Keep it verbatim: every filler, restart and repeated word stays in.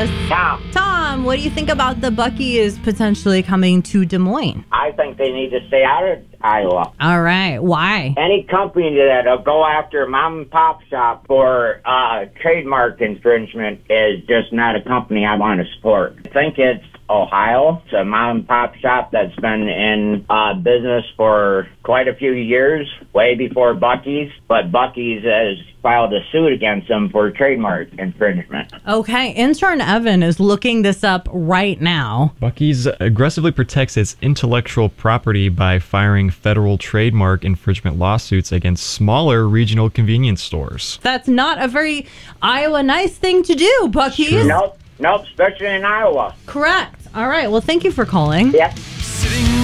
us. Tom, Tom, what do you think about the Buc-ee's potentially coming to Des Moines? I think they need to stay out of Iowa. All right. Why? Any company that'll go after a mom and pop shop for uh, trademark infringement is just not a company I want to support. I think it's Ohio. It's a mom and pop shop that's been in uh, business for quite a few years, way before Buc-ee's, but Buc-ee's has filed a suit against them for trademark infringement. Okay, intern Evan is looking this up right now. Buc-ee's aggressively protects its intellectual property by filing federal trademark infringement lawsuits against smaller regional convenience stores. That's not a very Iowa nice thing to do, Buc-ee's. Nope, nope, especially in Iowa. Correct. All right, well, thank you for calling. Yep.